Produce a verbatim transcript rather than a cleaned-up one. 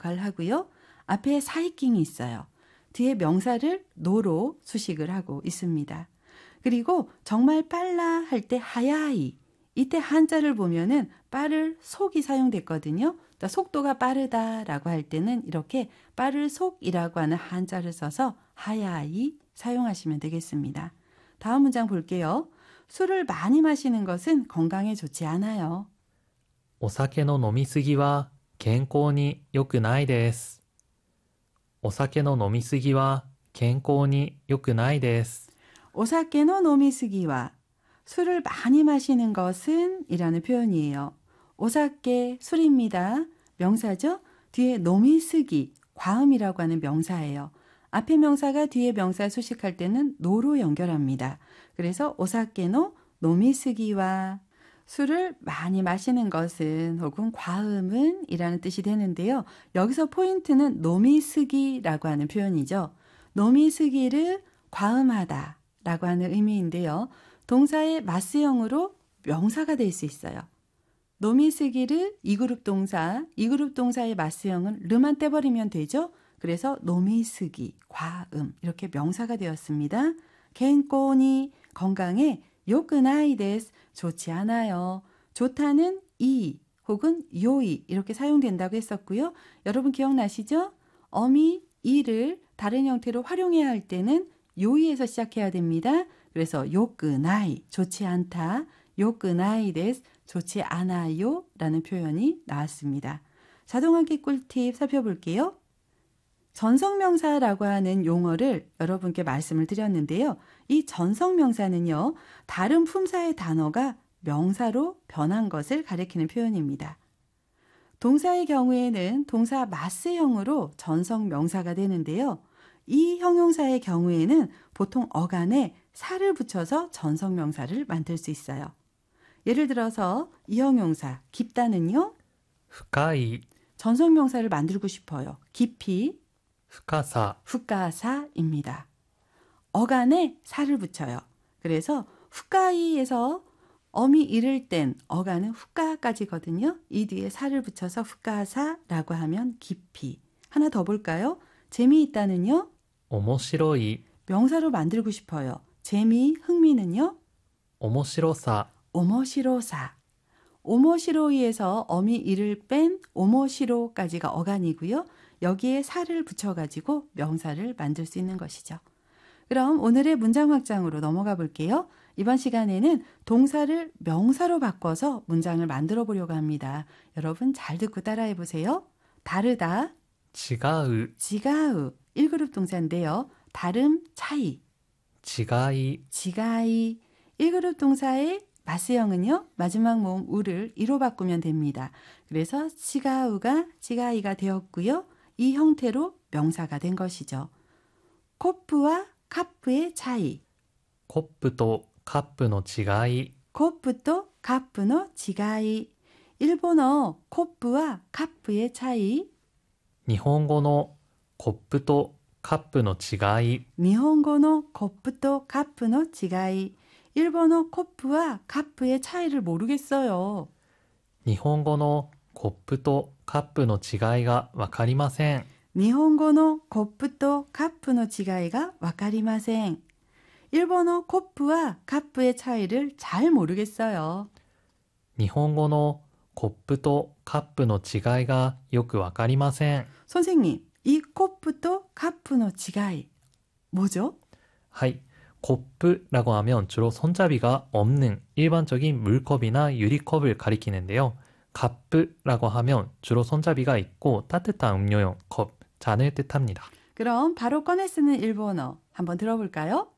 역할을 하고요. 앞에 사이킹이 있어요. 뒤에 명사를 노로 수식을 하고 있습니다. 그리고 정말 빨라 할 때 하야이. 이때 한자를 보면은 빠를 속이 사용됐거든요. 그러니까 속도가 빠르다라고 할 때는 이렇게 빠를 속이라고 하는 한자를 써서 하야이 사용하시면 되겠습니다. 다음 문장 볼게요. 술을 많이 마시는 것은 건강에 좋지 않아요. お酒の飲みすぎは健康に良くないです。お酒の飲みすぎは健康に良くないです。 오사케노 노미스기와 술을 많이 마시는 것은 이라는 표현이에요. 오사케 술입니다. 명사죠. 뒤에 노미스기 과음이라고 하는 명사예요. 앞에 명사가 뒤에 명사 수식할 때는 노로 연결합니다. 그래서 오사케노 노미스기와 술을 많이 마시는 것은 혹은 과음은 이라는 뜻이 되는데요. 여기서 포인트는 노미스기라고 하는 표현이죠. 노미스기를 과음하다 라고 하는 의미인데요. 동사의 마스형으로 명사가 될 수 있어요. 노미스기를 이그룹 동사, 이그룹 동사의 마스형은 르만 떼버리면 되죠. 그래서 노미스기, 과음 이렇게 명사가 되었습니다. 겐꼬니 건강에 요크나이 데스 좋지 않아요. 좋다는 이 혹은 요이 이렇게 사용된다고 했었고요. 여러분 기억나시죠? 어미 이를 다른 형태로 활용해야 할 때는 요이에서 시작해야 됩니다. 그래서 요크나이 좋지 않다. 요크나이 데스 좋지 않아요 라는 표현이 나왔습니다. 자동환기 꿀팁 살펴볼게요. 전성명사라고 하는 용어를 여러분께 말씀을 드렸는데요. 이 전성명사는요. 다른 품사의 단어가 명사로 변한 것을 가리키는 표현입니다. 동사의 경우에는 동사 마스형으로 전성명사가 되는데요. 이 형용사의 경우에는 보통 어간에 사를 붙여서 전성명사를 만들 수 있어요. 예를 들어서 이 형용사 깊다는요. 深い 전성명사를 만들고 싶어요. 깊이 深さ 후카사입니다. 어간에 사를 붙여요. 그래서 후카이에서 어미 이를 땐 어간은 후카까지거든요. 이 뒤에 사를 붙여서 후카사라고 하면 깊이. 하나 더 볼까요? 재미있다는요. 面白い 명사로 만들고 싶어요. 재미, 흥미는요. 面白さ 오모시로사. 오모시로이에서 어미 이를 뺀 오모시로까지가 어간이고요. 여기에 사를 붙여가지고 명사를 만들 수 있는 것이죠. 그럼 오늘의 문장 확장으로 넘어가 볼게요. 이번 시간에는 동사를 명사로 바꿔서 문장을 만들어 보려고 합니다. 여러분 잘 듣고 따라해 보세요. 다르다, 違う 지가우, 일 그룹 동사인데요. 다름, 차이, 違い 지가이, 일 그룹 동사의 마스형은요. 마지막 모음 우를 이로 바꾸면 됩니다. 그래서 지가우가 지가이가 되었고요. 이 형태로 명사가 된 것이죠. 코프와 카프의 차이. コップとカップの違い 코프도 카프의 지가이. 일본어 코프와 카프의 차이. 日本語のコップとカップの違い 일본어의 코프도 카프의 지가이. 일본어 코프와 카프의 차이를 모르겠어요. 日本語のコップとカップの違いがわかりません 일본어의 코프도 카프의 지가이가 와카리마센. 일본어 코프와 카프의 차이를 잘 모르겠어요. 日本語のコップとカップの違いがよくわかりません 선생님, 이 코프도 카프의 지가이 뭐죠? はい 코프라고 하면 주로 손잡이가 없는 일반적인 물컵이나 유리컵을 가리키는데요. 카프라고 하면 주로 손잡이가 있고 따뜻한 음료용 컵, 잔을 뜻합니다. 그럼 바로 꺼내 쓰는 일본어 한번 들어볼까요?